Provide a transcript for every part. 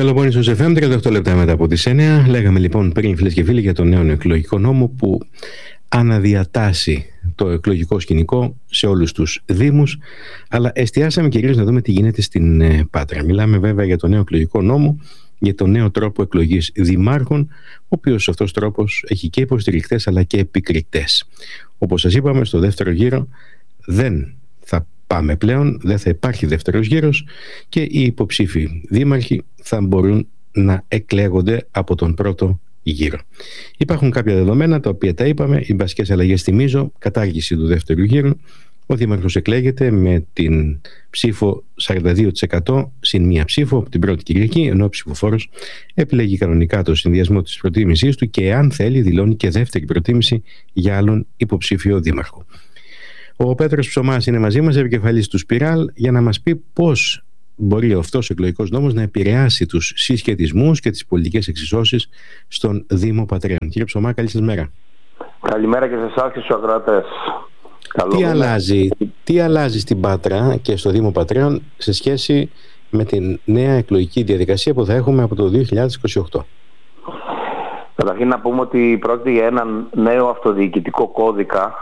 Πελοπόννησος FM, 38 λεπτά μετά από τις 9. Λέγαμε λοιπόν πριν, φίλες και φίλοι, για τον νέο εκλογικό νόμο που αναδιατάσσει το εκλογικό σκηνικό σε όλους τους δήμους, αλλά εστιάσαμε κυρίως να δούμε τι γίνεται στην Πάτρα. Μιλάμε βέβαια για τον νέο εκλογικό νόμο, για τον νέο τρόπο εκλογής δημάρχων, ο οποίος αυτός τρόπος έχει και υποστηρικτές αλλά και επικριτές. Όπως σας είπαμε, στο δεύτερο γύρο δεν θα πάμε πλέον, δεν θα υπάρχει δεύτερος γύρος και οι υποψήφοι δήμαρχοι θα μπορούν να εκλέγονται από τον πρώτο γύρο. Υπάρχουν κάποια δεδομένα τα οποία τα είπαμε. Οι βασικές αλλαγές θυμίζω: κατάργηση του δεύτερου γύρου. Ο δήμαρχος εκλέγεται με την ψήφο 42% συν μία ψήφο από την πρώτη Κυριακή, ενώ ο ψηφοφόρος επιλέγει κανονικά το συνδυασμό της προτίμησής του και, αν θέλει, δηλώνει και δεύτερη προτίμηση για άλλον υποψήφιο δήμαρχο. Ο Πέτρος Ψωμάς είναι μαζί μας, επικεφαλής του Σπιράλ, για να μας πει πώς μπορεί αυτός ο εκλογικός νόμος να επηρεάσει τους συσχετισμούς και τις πολιτικές εξισώσεις στον Δήμο Πατρέων. Κύριε Ψωμά, καλή σας μέρα. Καλημέρα και σε εσάς και στους ακροατές. Τι αλλάζει στην Πάτρα και στο Δήμο Πατρέων σε σχέση με την νέα εκλογική διαδικασία που θα έχουμε από το 2028? Καταρχήν να πούμε ότι πρόκειται για έναν νέο αυτοδιοικητικό κώδικα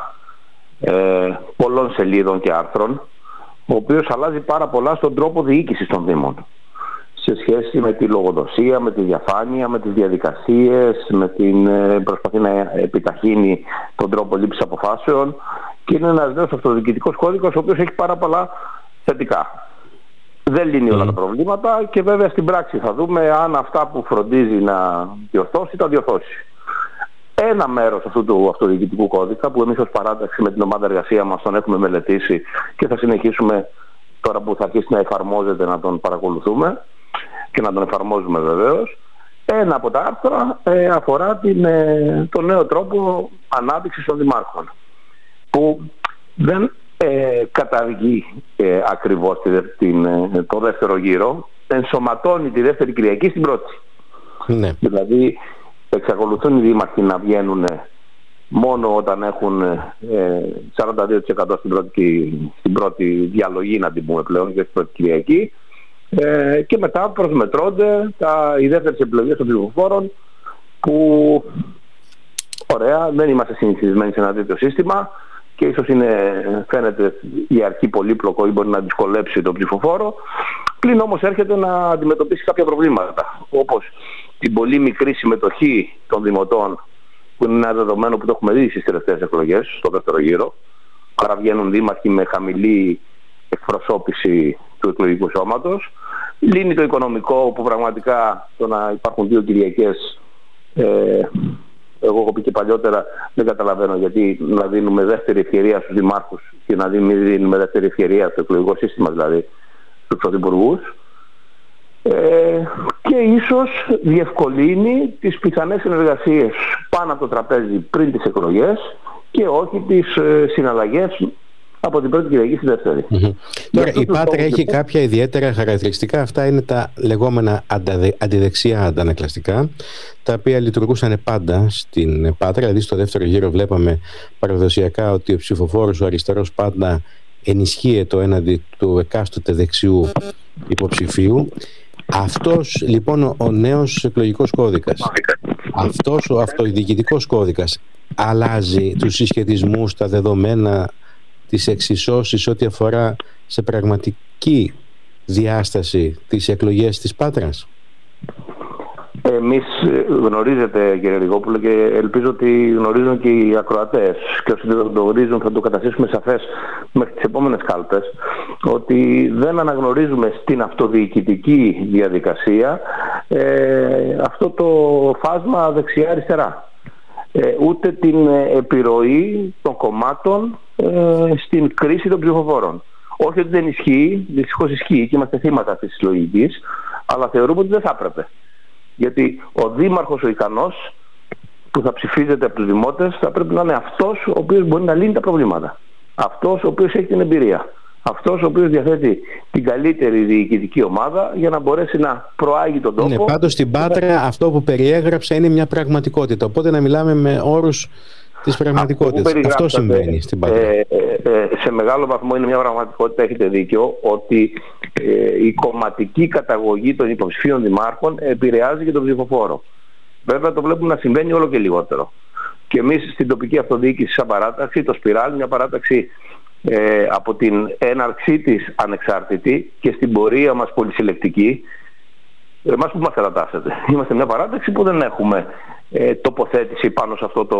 πολλών σελίδων και άρθρων, ο οποίος αλλάζει πάρα πολλά στον τρόπο διοίκησης των Δήμων, σε σχέση με τη λογοδοσία, με τη διαφάνεια, με τις διαδικασίες, με την προσπαθεί να επιταχύνει τον τρόπο λήψης αποφάσεων, και είναι ένας νέος αυτοδιοικητικός κώδικας ο οποίος έχει πάρα πολλά θετικά. Δεν λύνει όλα τα προβλήματα και βέβαια στην πράξη θα δούμε αν αυτά που φροντίζει να διορθώσει τα διορθώσει. Ένα μέρος αυτού του αυτοδιοικητικού κώδικα, που εμείς ως παράταξη με την ομάδα εργασία μας τον έχουμε μελετήσει και θα συνεχίσουμε τώρα που θα αρχίσει να εφαρμόζεται να τον παρακολουθούμε και να τον εφαρμόζουμε βεβαίως. Ένα από τα άρθρα αφορά τον νέο τρόπο ανάπτυξης των δημάρχων, που δεν καταργεί ακριβώς το δεύτερο γύρο, ενσωματώνει τη δεύτερη Κυριακή στην πρώτη. Ναι. Δηλαδή εξακολουθούν οι δήμαρχοι να βγαίνουν μόνο όταν έχουν 42% στην πρώτη διαλογή, να την πούμε πλέον, και στην πρώτη Κυριακή, και μετά προσμετρώνται οι δεύτερες επιλογές των ψηφοφόρων, που ωραία, δεν είμαστε συνηθισμένοι σε ένα τέτοιο σύστημα και ίσως φαίνεται η αρχή πολύπλοκο ή μπορεί να δυσκολέψει τον ψηφοφόρο. Πλην όμως έρχεται να αντιμετωπίσει κάποια προβλήματα, όπως την πολύ μικρή συμμετοχή των δημοτών, που είναι ένα δεδομένο που το έχουμε δει στις τελευταίες εκλογές, στο δεύτερο γύρο. Άρα βγαίνουν δήμαρχοι με χαμηλή εκπροσώπηση του εκλογικού σώματος. Λύνει το οικονομικό, που πραγματικά το να υπάρχουν δύο Κυριακές, εγώ έχω πει και παλιότερα, δεν καταλαβαίνω γιατί να δίνουμε δεύτερη ευκαιρία στους δημάρχους και να μην δίνουμε δεύτερη ευκαιρία στο εκλογικό σύστημα, δηλαδή στους πρωθυπουργούς. Και ίσως διευκολύνει τις πιθανές συνεργασίες πάνω από το τραπέζι πριν τις εκλογές και όχι τις συναλλαγές από την πρώτη Κυριακή στη δεύτερη. Τώρα η Πάτρα έχει κάποια ιδιαίτερα χαρακτηριστικά. Αυτά είναι τα λεγόμενα αντιδεξιά αντανακλαστικά, τα οποία λειτουργούσαν πάντα στην Πάτρα. Δηλαδή στο δεύτερο γύρο βλέπαμε παραδοσιακά ότι ο ψηφοφόρος, ο αριστερός, πάντα ενισχύεται έναντι του εκάστοτε δεξιού υποψηφίου. Αυτός λοιπόν ο νέος εκλογικός κώδικας, αυτός ο αυτοδιοικητικός κώδικας αλλάζει τους συσχετισμούς, τα δεδομένα, τις εξισώσεις ό,τι αφορά σε πραγματική διάσταση τις εκλογές της Πάτρας? Εμείς, γνωρίζετε κύριε Ριγόπουλο, και ελπίζω ότι γνωρίζουν και οι ακροατές, και όσοι δεν το γνωρίζουν θα το καταστήσουμε σαφές μέχρι τις επόμενες κάλπες, ότι δεν αναγνωρίζουμε στην αυτοδιοικητική διαδικασία αυτό το φάσμα δεξιά-αριστερά, ούτε την επιρροή των κομμάτων στην κρίση των ψηφοφόρων. Όχι ότι δεν ισχύει, δυστυχώς ισχύει και είμαστε θύματα αυτής της λογικής, αλλά θεωρούμε ότι δεν θα έπρεπε. Γιατί ο δήμαρχος, ο ικανός, που θα ψηφίζεται από τους δημότες, θα πρέπει να είναι αυτός ο οποίος μπορεί να λύνει τα προβλήματα. Αυτός ο οποίος έχει την εμπειρία. Αυτός ο οποίος διαθέτει την καλύτερη διοικητική ομάδα για να μπορέσει να προάγει τον τόπο. Ναι, πάντως στην Πάτρα αυτό που περιέγραψα είναι μια πραγματικότητα. Οπότε να μιλάμε με όρους της πραγματικότητας. Αυτό συμβαίνει στην Πάτρα. σε μεγάλο βαθμό είναι μια πραγματικότητα, έχετε δίκιο, ότι η κομματική καταγωγή των υποψηφίων δημάρχων επηρεάζει και τον ψηφοφόρο. Βέβαια το βλέπουμε να συμβαίνει όλο και λιγότερο. Και εμείς στην τοπική αυτοδιοίκηση σαν παράταξη, το Σπιράλ, μια παράταξη από την έναρξή της ανεξάρτητη και στην πορεία μας πολυσυλλεκτική, εμάς που μας κατατάσσεται. Είμαστε μια παράταξη που δεν έχουμε τοποθέτηση πάνω σε αυτό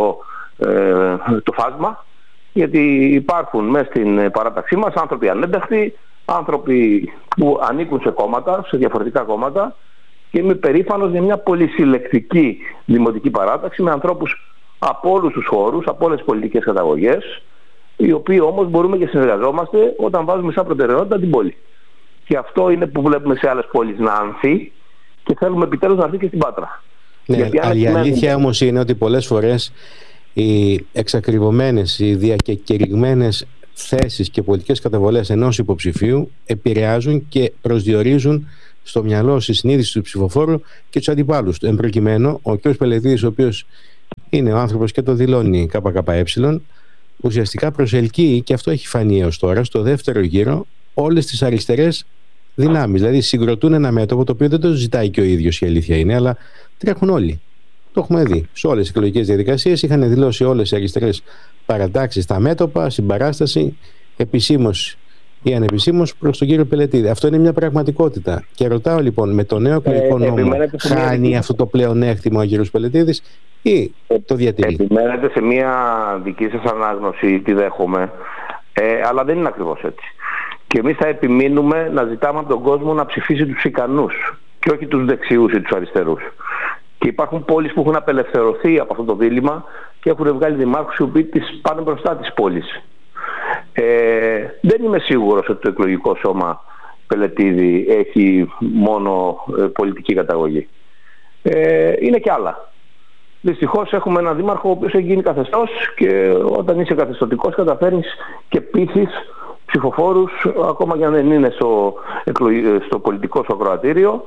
το φάσμα, γιατί υπάρχουν μέσα στην παράταξή μας άνθρωποι ανένταχτοι, άνθρωποι που ανήκουν σε κόμματα, σε διαφορετικά κόμματα, και είμαι περήφανος για μια πολυσυλλεκτική δημοτική παράταξη με ανθρώπους από όλους τους χώρους, από όλες τις πολιτικές καταγωγές, οι οποίοι όμως μπορούμε και συνεργαζόμαστε όταν βάζουμε σαν προτεραιότητα την πόλη. Και αυτό είναι που βλέπουμε σε άλλες πόλεις να ανθεί και θέλουμε επιτέλους να ανθεί και στην Πάτρα. Ναι, αλλά η αλήθεια όμως είναι ότι πολλές φορές οι εξακριβωμένες, οι διακηρυγμένες θέσεις και πολιτικές καταβολές ενός υποψηφίου επηρεάζουν και προσδιορίζουν στο μυαλό, στη συνείδηση του ψηφοφόρου και τους αντιπάλους του. Εν προκειμένου, ο κ. Πελετίδης, ο οποίος είναι ο άνθρωπος και το δηλώνει ΚΚΕ, ουσιαστικά προσελκύει, και αυτό έχει φανεί έως τώρα, στο δεύτερο γύρο όλες τις αριστερές δυνάμεις. Δηλαδή συγκροτούν ένα μέτωπο το οποίο δεν το ζητάει και ο ίδιος, η αλήθεια είναι, αλλά τρέχουν όλοι. Το έχουμε δει. Σε όλες τις εκλογικές διαδικασίες είχαν δηλώσει όλες οι αριστερές παρατάξεις τα μέτωπα, συμπαράσταση, επισήμως ή ανεπισήμως, προς τον κύριο Πελετίδη. Αυτό είναι μια πραγματικότητα. Και ρωτάω λοιπόν, με το νέο εκλογικό νόμο χάνει αυτό το πλεονέκτημα ο κύριος Πελετίδης ή το διατηρεί? Επιμένετε σε μια δική σας ανάγνωση, τη δέχομαι, αλλά δεν είναι ακριβώς έτσι. Και εμείς θα επιμείνουμε να ζητάμε από τον κόσμο να ψηφίσει τους ικανούς και όχι τους δεξιούς ή τους αριστερούς. Και υπάρχουν πόλεις που έχουν απελευθερωθεί από αυτό το δίλημμα και έχουν βγάλει δημάρχους οι οποίοι τις πάνε μπροστά της πόλης. Δεν είμαι σίγουρος ότι το εκλογικό σώμα Πελετίδη έχει μόνο πολιτική καταγωγή. Είναι και άλλα. Δυστυχώς έχουμε έναν δήμαρχο ο οποίος έχει γίνει καθεστώς και όταν είσαι καθεστωτικός καταφέρνεις και πείθεις ψηφοφόρους, ακόμα και αν δεν είναι στο πολιτικό σου ακροατήριο.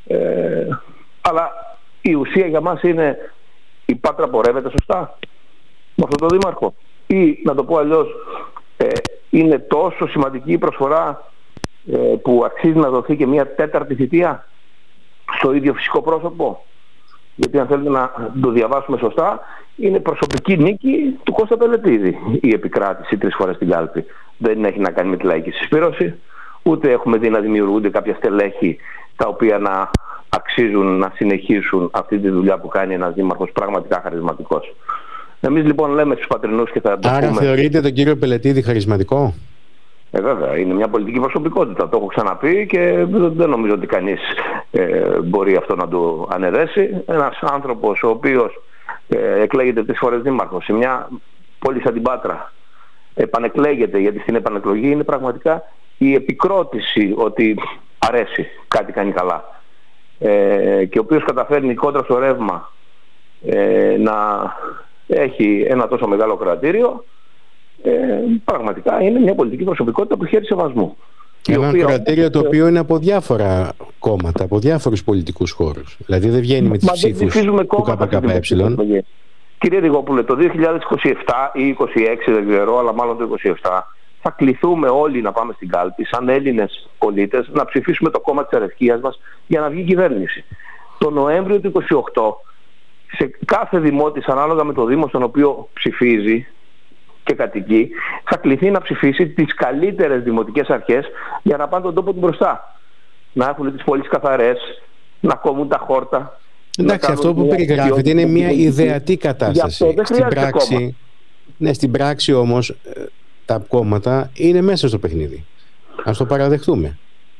Αλλά η ουσία για μας είναι η Πάτρα πορεύεται σωστά με αυτόν τον δήμαρχο, ή να το πω αλλιώς, είναι τόσο σημαντική η προσφορά που αξίζει να δοθεί και μια τέταρτη θητεία στο ίδιο φυσικό πρόσωπο? Γιατί αν θέλετε να το διαβάσουμε σωστά, είναι προσωπική νίκη του Κώστα Πελετίδη η επικράτηση 3 φορές στην κάλπη. Δεν έχει να κάνει με τη λαϊκή συσπήρωση, ούτε έχουμε δει να δημιουργούνται κάποια στελέχη τα οποία να αξίζουν να συνεχίσουν αυτή τη δουλειά που κάνει ένας δήμαρχος πραγματικά χαρισματικός. Εμείς λοιπόν λέμε στους πατρινούς και θα το πούμε. Άρα θεωρείτε τον κύριο Πελετίδη χαρισματικό? Βέβαια, είναι μια πολιτική προσωπικότητα, το έχω ξαναπεί και δεν νομίζω ότι κανείς μπορεί αυτό να το αναιρέσει. Ένας άνθρωπος ο οποίος εκλέγεται 3 φορές δήμαρχος σε μια πόλη σαν την Πάτρα, επανεκλέγεται, γιατί στην επανεκλογή είναι πραγματικά η επικρότηση ότι αρέσει, κάτι κάνει καλά, και ο οποίος καταφέρνει κόντρα στο ρεύμα να έχει ένα τόσο μεγάλο κρατήριο, πραγματικά είναι μια πολιτική προσωπικότητα που χαίρει σεβασμού. Ένα κρατήριο το οποίο είναι από διάφορα κόμματα, από διάφορους πολιτικούς χώρους. Δηλαδή δεν βγαίνει με τις ψήφους του ΚΚΕ. Κύριε Ριγόπουλε, το 2027 ή 2026 δεν ξέρω, αλλά μάλλον το 2027, θα κληθούμε όλοι να πάμε στην κάλπη, σαν Έλληνες πολίτες, να ψηφίσουμε το κόμμα της αρεσκίας μας για να βγει κυβέρνηση. Το Νοέμβριο του 2028, σε κάθε δημότης, ανάλογα με το δήμο στον οποίο ψηφίζει και κατοικεί, θα κληθεί να ψηφίσει τις καλύτερες δημοτικές αρχές για να πάνε τον τόπο του μπροστά. Να έχουν τις πόλεις καθαρές, να κόβουν τα χόρτα. Εντάξει, αυτό που περιγράφεται είναι μια ιδεατή κατάσταση. Στην πράξη όμως τα κόμματα είναι μέσα στο παιχνίδι. Ας το παραδεχτούμε.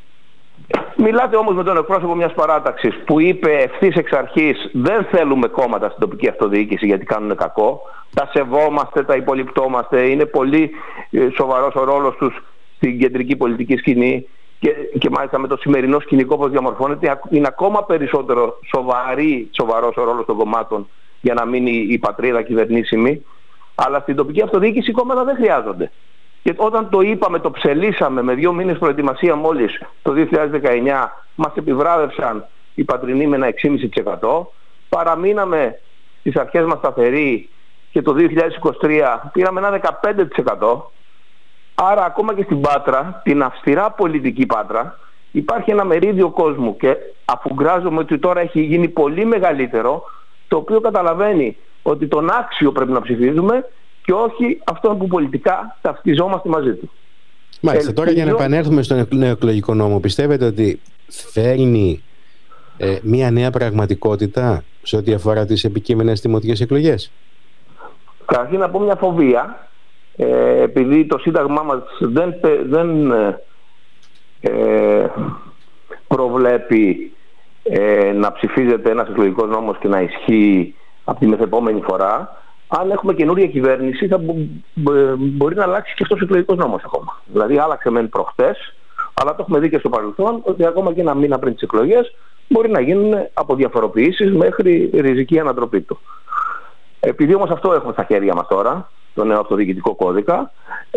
Μιλάτε όμως με τον εκπρόσωπο μιας παράταξης που είπε ευθύς εξ αρχής δεν θέλουμε κόμματα στην τοπική αυτοδιοίκηση γιατί κάνουν κακό. Τα σεβόμαστε, τα υπολοιπτόμαστε. Είναι πολύ σοβαρός ο ρόλος τους στην κεντρική πολιτική σκηνή και μάλιστα με το σημερινό σκηνικό όπως διαμορφώνεται είναι ακόμα περισσότερο σοβαρός ο ρόλος των κομμάτων για να μείνει η πατρίδα κυβερνήσιμη. Αλλά στην τοπική αυτοδιοίκηση οι κόμματα δεν χρειάζονται. Και όταν το είπαμε, το ψελίσαμε με 2 μήνες προετοιμασία μόλις το 2019, μας επιβράβευσαν οι πατρινοί με ένα 6,5%. Παραμείναμε στις αρχές μας σταθεροί και το 2023 πήραμε ένα 15%. Άρα ακόμα και στην Πάτρα, την αυστηρά πολιτική Πάτρα, υπάρχει ένα μερίδιο κόσμου, και αφουγκράζομαι ότι τώρα έχει γίνει πολύ μεγαλύτερο, το οποίο καταλαβαίνει ότι τον άξιο πρέπει να ψηφίζουμε και όχι αυτόν που πολιτικά ταυτιζόμαστε μαζί του. Μάλιστα, τώρα για να επανέλθουμε στον νέο εκλογικό νόμο, πιστεύετε ότι φέρνει μια νέα πραγματικότητα σε ό,τι αφορά τις επικείμενες δημοτικές εκλογές? Καταρχήν να πω μια φοβία, επειδή το Σύνταγμά μας δεν προβλέπει να ψηφίζεται ένας εκλογικός νόμος και να ισχύει από τη μεθεπόμενη φορά. Αν έχουμε καινούρια κυβέρνηση, μπορεί να αλλάξει και αυτός ο εκλογικός νόμος ακόμα. Δηλαδή άλλαξε μεν προχτές, αλλά το έχουμε δει και στο παρελθόν ότι ακόμα και ένα μήνα πριν τις εκλογές μπορεί να γίνουν από διαφοροποιήσεις μέχρι ριζική ανατροπή του. Επειδή όμως αυτό έχουμε στα χέρια μας τώρα, το νέο αυτοδιοικητικό κώδικα,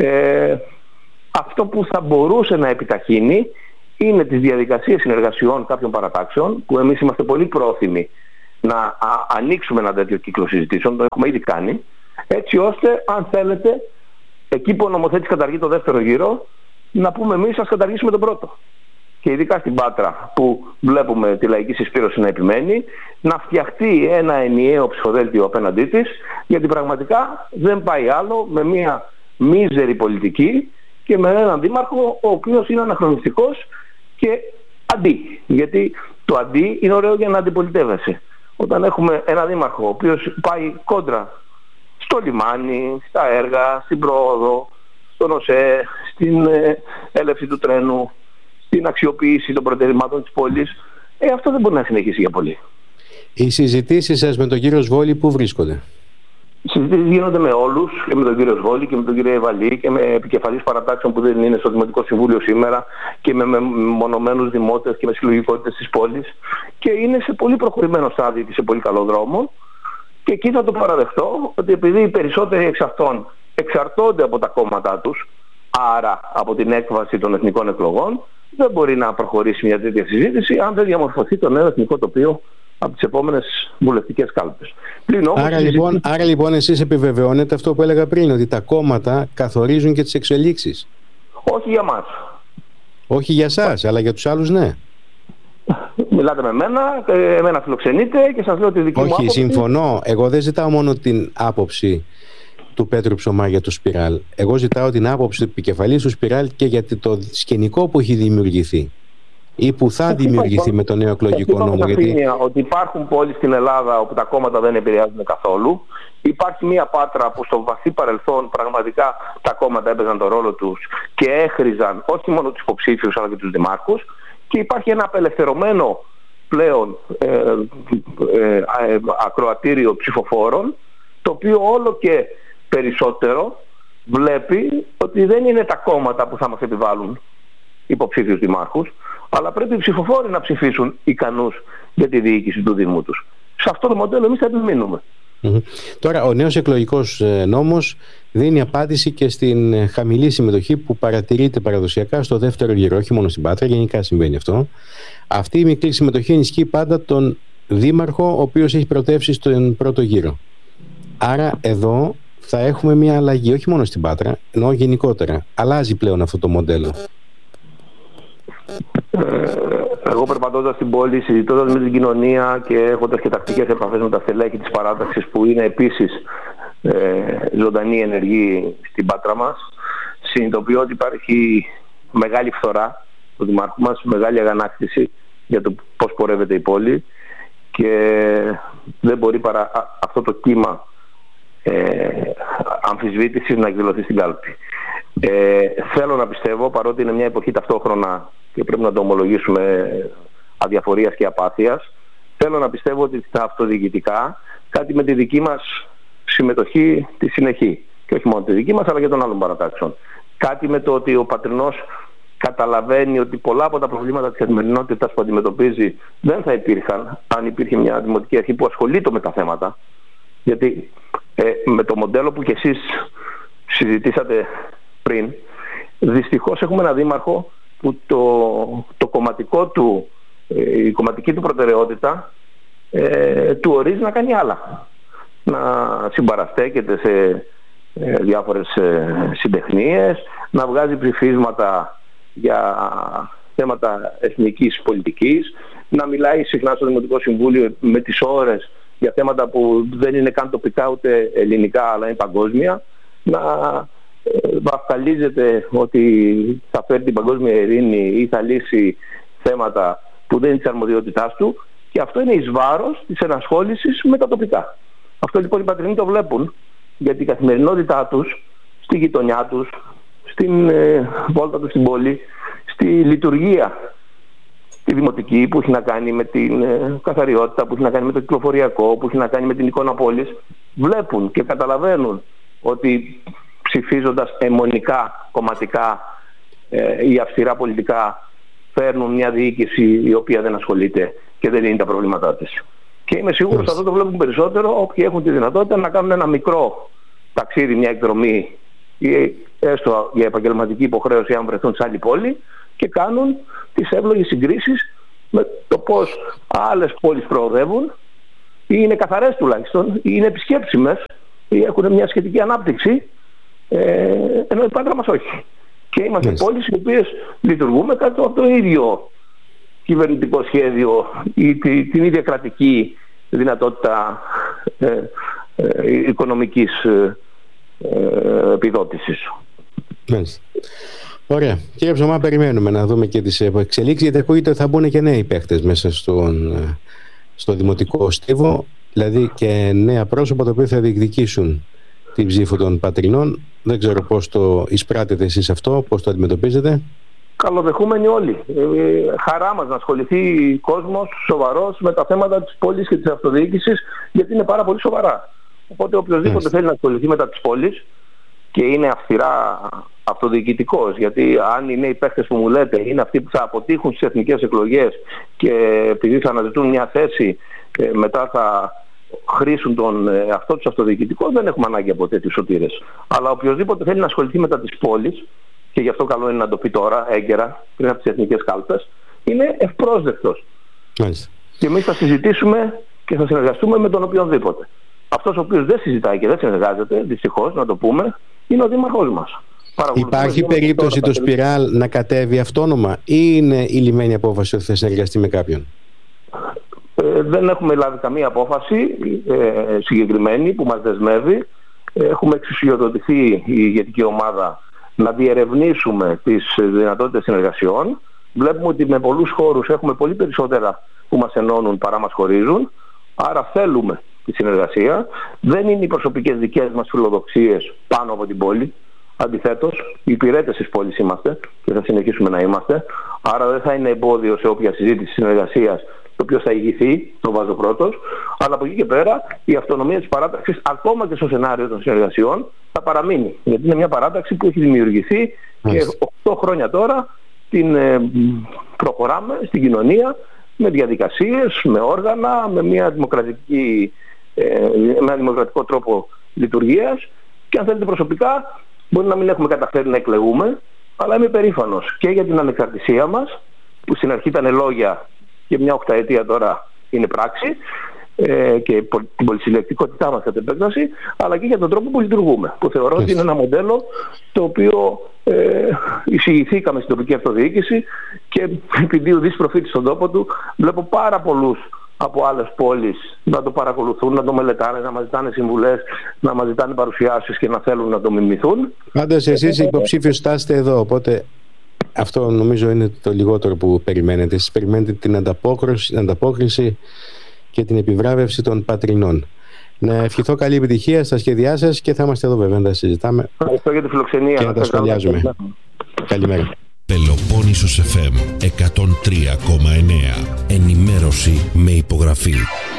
αυτό που θα μπορούσε να επιταχύνει είναι τις διαδικασίες συνεργασιών κάποιων παρατάξεων, που εμείς είμαστε πολύ πρόθυμοι να ανοίξουμε ένα τέτοιο κύκλο συζητήσεων, το έχουμε ήδη κάνει, έτσι ώστε, αν θέλετε, εκεί που ο νομοθέτης καταργεί το δεύτερο γύρο, να πούμε εμείς ας καταργήσουμε τον πρώτο. Και ειδικά στην Πάτρα, που βλέπουμε τη λαϊκή συσπήρωση να επιμένει, να φτιαχτεί ένα ενιαίο ψηφοδέλτιο απέναντί της, γιατί πραγματικά δεν πάει άλλο με μια μίζερη πολιτική και με έναν δήμαρχο ο οποίος είναι αναχρονιστικός και αντί. Γιατί το αντί είναι ωραίο για να αντιπολιτεύεσαι. Όταν έχουμε ένα δήμαρχο ο οποίος πάει κόντρα στο λιμάνι, στα έργα, στην πρόοδο, στον ΟΣΕ, στην έλευση του τρένου, στην αξιοποίηση των προτεραιμάτων της πόλης, αυτό δεν μπορεί να συνεχίσει για πολύ. Οι συζητήσεις σας με τον κύριο Σβόλη πού βρίσκονται? Οι συζητήσεις γίνονται με όλους, και με τον κύριο Σβόλη και με τον κύριο Ευαλή και με επικεφαλής παρατάξεων που δεν είναι στο Δημοτικό Συμβούλιο σήμερα και με μονομένους δημότες και με συλλογικότητες της πόλης, και είναι σε πολύ προχωρημένο στάδιο και σε πολύ καλό δρόμο, και εκεί θα το παραδεχτώ ότι επειδή οι περισσότεροι εξ αυτών εξαρτώνται από τα κόμματά τους, άρα από την έκβαση των εθνικών εκλογών, δεν μπορεί να προχωρήσει μια τέτοια συζήτηση αν δεν διαμορφωθεί το νέο εθνικό τοπίο από τις επόμενες βουλευτικές κάλπες. Άρα λοιπόν εσείς επιβεβαιώνετε αυτό που έλεγα πριν, ότι τα κόμματα καθορίζουν και τις εξελίξεις? Όχι για μας. Όχι για σας, αλλά για τους άλλους ναι. Μιλάτε με μένα, εμένα φιλοξενείτε και σας λέω τη δική μου άποψη. Όχι, συμφωνώ. Εγώ δεν ζητάω μόνο την άποψη του Πέτρου Ψωμά για το Σπιράλ. Εγώ ζητάω την άποψη του επικεφαλής του Σπιράλ και για το σκηνικό που έχει δημιουργηθεί ή που θα δημιουργηθεί με το νέο εκλογικό νόμο. Ότι υπάρχουν πόλεις στην Ελλάδα όπου τα κόμματα δεν επηρεάζουν καθόλου. Υπάρχει μια Πάτρα που στο βαθύ παρελθόν πραγματικά τα κόμματα έπαιζαν τον ρόλο τους και έχριζαν όχι μόνο τους υποψήφιους αλλά και τους δημάρχους. Και υπάρχει ένα απελευθερωμένο πλέον ακροατήριο ψηφοφόρων, το οποίο όλο και περισσότερο βλέπει ότι δεν είναι τα κόμματα που θα μας επιβάλλουν υποψήφιους δημάρχους, αλλά πρέπει οι ψηφοφόροι να ψηφίσουν ικανούς για τη διοίκηση του Δήμου τους. Σε αυτό το μοντέλο εμείς θα επιμείνουμε. Τώρα, ο νέος εκλογικός νόμος δίνει απάντηση και στην χαμηλή συμμετοχή που παρατηρείται παραδοσιακά στο δεύτερο γύρο, όχι μόνο στην Πάτρα, γενικά συμβαίνει αυτό. Αυτή η μικρή συμμετοχή ενισχύει πάντα τον δήμαρχο, ο οποίος έχει πρωτεύσει στον πρώτο γύρο. Άρα εδώ θα έχουμε μια αλλαγή, όχι μόνο στην Πάτρα, ενώ γενικότερα. Αλλάζει πλέον αυτό το μοντέλο. Εγώ περπατώντας στην πόλη, συζητώντας με την κοινωνία και έχοντας και τακτικές επαφές με τα στελέχη της παράταξης που είναι επίσης ζωντανή ενεργή στην Πάτρα μας, συνειδητοποιώ ότι υπάρχει μεγάλη φθορά του Δημάρχου μας, μεγάλη αγανάκτηση για το πώς πορεύεται η πόλη και δεν μπορεί παρά αυτό το κύμα αμφισβήτησης να εκδηλωθεί στην κάλπη. Θέλω να πιστεύω, παρότι είναι μια εποχή ταυτόχρονα και πρέπει να το ομολογήσουμε αδιαφορίας και απάθειας, θέλω να πιστεύω ότι τα αυτοδιοικητικά κάτι με τη δική μας συμμετοχή τη συνεχή. Και όχι μόνο τη δική μας αλλά και των άλλων παρατάξεων. Κάτι με το ότι ο Πατρινός καταλαβαίνει ότι πολλά από τα προβλήματα της καθημερινότητας που αντιμετωπίζει δεν θα υπήρχαν αν υπήρχε μια δημοτική αρχή που ασχολείται με τα θέματα. Γιατί με το μοντέλο που κι εσείς συζητήσατε πριν, δυστυχώς έχουμε ένα δήμαρχο που το κομματικό του, η κομματική του προτεραιότητα του ορίζει να κάνει άλλα. Να συμπαραστέκεται σε διάφορες συντεχνίες, να βγάζει ψηφίσματα για θέματα εθνικής πολιτικής, να μιλάει συχνά στο Δημοτικό Συμβούλιο με τις ώρες για θέματα που δεν είναι καν τοπικά ούτε ελληνικά αλλά είναι παγκόσμια, να βαφταλίζεται ότι θα φέρει την παγκόσμια ειρήνη ή θα λύσει θέματα που δεν είναι της αρμοδιότητάς του, και αυτό είναι εις βάρος της ενασχόλησης με τα τοπικά. Αυτό λοιπόν οι πατρινοί το βλέπουν, γιατί η καθημερινότητά τους, στη γειτονιά τους, στην βόλτα τους στην πόλη, στη λειτουργία τη δημοτική που έχει να κάνει με την καθαριότητα, που έχει να κάνει με το κυκλοφοριακό, που έχει να κάνει με την εικόνα πόλης, βλέπουν και καταλαβαίνουν ότι ψηφίζοντας αιμονικά, κομματικά ή αυστηρά πολιτικά φέρνουν μια διοίκηση η οποία δεν ασχολείται και δεν λύνει τα προβλήματά της. Και είμαι σίγουρος ότι αυτό το βλέπουν περισσότερο όποιοι έχουν τη δυνατότητα να κάνουν ένα μικρό ταξίδι, μια εκδρομή ή έστω για επαγγελματική υποχρέωση αν βρεθούν σε άλλη πόλη, και κάνουν τις εύλογες συγκρίσεις με το πώς άλλες πόλεις προοδεύουν ή είναι καθαρές τουλάχιστον ή είναι επισκέψιμες ή έχουν μια σχετική ανάπτυξη, ενώ η Πάτρα μας όχι. Και είμαστε πόλεις οι οποίες λειτουργούμε κάτω από το ίδιο κυβερνητικό σχέδιο ή την ίδια κρατική δυνατότητα οικονομικής επιδότησης. Μάλιστα. Ωραία. Κύριε Ψωμά, περιμένουμε να δούμε και τις εξελίξεις, γιατί ακούγεται ότι θα μπουν και νέοι παίχτες μέσα στο δημοτικό στίβο, δηλαδή και νέα πρόσωπα τα οποία θα διεκδικήσουν την ψήφο των πατρινών. Δεν ξέρω πώς το εισπράτετε εσείς αυτό, πώς το αντιμετωπίζετε. Καλοδεχούμενοι όλοι. Χαρά μας να ασχοληθεί κόσμος σοβαρός με τα θέματα της πόλης και της αυτοδιοίκησης, γιατί είναι πάρα πολύ σοβαρά. Οπότε οποιοδήποτε θέλει να ασχοληθεί με τα της πόλης και είναι αυστηρά αυτοδιοικητικός, γιατί αν είναι οι παίχτες που μου λέτε είναι αυτοί που θα αποτύχουν στις εθνικές εκλογές και επειδή θα αναζητούν μια θέση μετά θα χρήσουν τον αυτό τους αυτοδιοικητικό, δεν έχουμε ανάγκη από τέτοιους σωτήρες. Αλλά οποιοδήποτε θέλει να ασχοληθεί μετά της πόλης, και γι' αυτό καλό είναι να το πει τώρα έγκαιρα πριν από τις εθνικές κάλπες, είναι ευπρόσδεκτος. Και εμείς θα συζητήσουμε και θα συνεργαστούμε με τον οποιονδήποτε. Αυτός ο οποίος δεν συζητάει και δεν συνεργάζεται, δυστυχώς να το πούμε, είναι ο δήμαρχός μας. Υπάρχει περίπτωση το Σπιράλ να κατέβει αυτόνομα ή είναι η λυμμένη απόφαση ότι θα συνεργαστεί με κάποιον? Δεν έχουμε λάβει καμία απόφαση συγκεκριμένη που μας δεσμεύει. Έχουμε εξουσιοδοτηθεί η ηγετική ομάδα να διερευνήσουμε τις δυνατότητες συνεργασιών. Βλέπουμε ότι με πολλούς χώρους έχουμε πολύ περισσότερα που μας ενώνουν παρά μας χωρίζουν. Άρα θέλουμε τη συνεργασία. Δεν είναι οι προσωπικές δικές μας φιλοδοξίες πάνω από την πόλη. Αντιθέτως, οι υπηρέτες της πόλης είμαστε και θα συνεχίσουμε να είμαστε. Άρα δεν θα είναι εμπόδιο σε όποια συζήτηση συνεργασίας το οποίο θα ηγηθεί, το βάζω πρώτος. Αλλά από εκεί και πέρα η αυτονομία της παράταξης, ακόμα και στο σενάριο των συνεργασιών, θα παραμείνει. Γιατί είναι μια παράταξη που έχει δημιουργηθεί και 8 χρόνια τώρα την προχωράμε στην κοινωνία με διαδικασίες, με όργανα, με μια ένα δημοκρατικό τρόπο λειτουργίας. Και αν θέλετε προσωπικά, μπορεί να μην έχουμε καταφέρει να εκλεγούμε, αλλά είμαι περήφανος και για την ανεξαρτησία μας, που στην αρχή ήταν λόγια και μια 8ετία τώρα είναι πράξη, και την πολυσυλλεκτικότητά μας κατ' επέκταση, αλλά και για τον τρόπο που λειτουργούμε, που θεωρώ ότι είναι ένα μοντέλο το οποίο εισηγηθήκαμε στην τοπική αυτοδιοίκηση, και επειδή ο Δής προφήτης στον τόπο του, βλέπω πάρα πολλούς από άλλες πόλεις να το παρακολουθούν, να το μελετάνε, να μας ζητάνε συμβουλές, να μας ζητάνε παρουσιάσεις και να θέλουν να το μιμηθούν. Πάντως εσείς υποψήφιος στάσετε εδώ, οπότε αυτό νομίζω είναι το λιγότερο που περιμένετε. Εσείς περιμένετε την ανταπόκριση και την επιβράβευση των πατρινών. Να ευχηθώ καλή επιτυχία στα σχέδιά σας και θα είμαστε εδώ βέβαια να τα συζητάμε. Ευχαριστώ για τη φιλοξενία και να τα σχολιάζουμε. Καλημέρα. Πελοπόννησος FM 103,9. Ενημέρωση με υπογραφή.